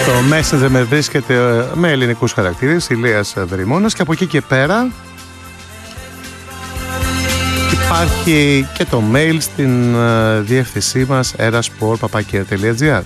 Messenger με βρίσκεται με ελληνικούς χαρακτήρες, Ηλίας Δρυμώνας, και από εκεί και πέρα υπάρχει και το mail στην διεύθυνσή μας erasport@kr.gr.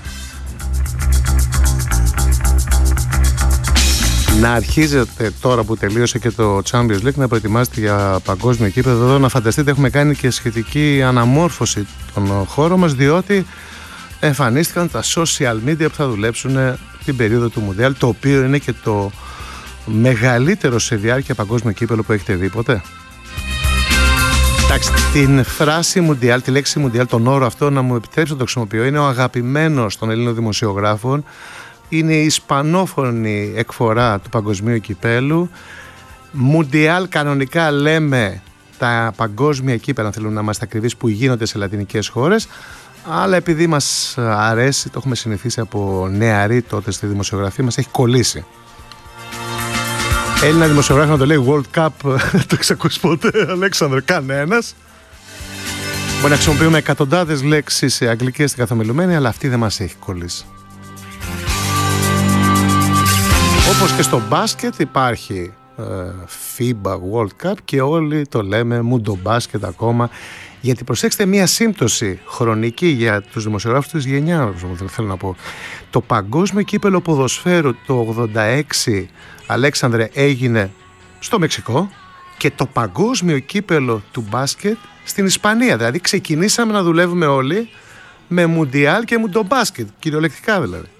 Να αρχίζετε τώρα που τελείωσε και το Champions League να προετοιμάσετε για παγκόσμιο κύπελλο. Εδώ να φανταστείτε έχουμε κάνει και σχετική αναμόρφωση των χώρων μας, διότι εμφανίστηκαν τα social media που θα δουλέψουν την περίοδο του Μουντιάλ, το οποίο είναι και το μεγαλύτερο σε διάρκεια παγκόσμιο κύπελλο που έχετε δει ποτέ. Εντάξει, την φράση Μουντιάλ, τη λέξη Μουντιάλ, τον όρο αυτό, να μου επιτρέψετε να το χρησιμοποιώ, είναι ο αγαπημένος των Ελλήνων δημοσιογράφων. Είναι η ισπανόφωνη εκφορά του παγκοσμίου κυπέλου. Μουντιάλ κανονικά λέμε τα παγκόσμια κύπελλα, αν θέλουμε να είμαστε ακριβείς, που γίνονται σε λατινικές χώρες. Αλλά επειδή μας αρέσει, το έχουμε συνηθίσει από νεαροί τότε στη δημοσιογραφία μας, έχει κολλήσει. Έλληνα δημοσιογράφο να το λέει World Cup, το έχεις ακούσει ποτέ, Αλέξανδρο? Κανένας. Μπορεί να χρησιμοποιούμε εκατοντάδες λέξεις αγγλικές στην καθομιλουμένη, αλλά αυτή δεν μας έχει κολλήσει. Όπως και στο μπάσκετ υπάρχει FIBA World Cup και όλοι το λέμε μουντομπάσκετ ακόμα. Γιατί προσέξτε μία σύμπτωση χρονική για τους δημοσιογράφους της γενιάς, θέλω να πω. Το παγκόσμιο κύπελλο ποδοσφαίρου το 86, Αλέξανδρε, έγινε στο Μεξικό, και το παγκόσμιο κύπελλο του μπάσκετ στην Ισπανία. Δηλαδή ξεκινήσαμε να δουλεύουμε όλοι με μουντιάλ και μουντομπάσκετ, κυριολεκτικά δηλαδή.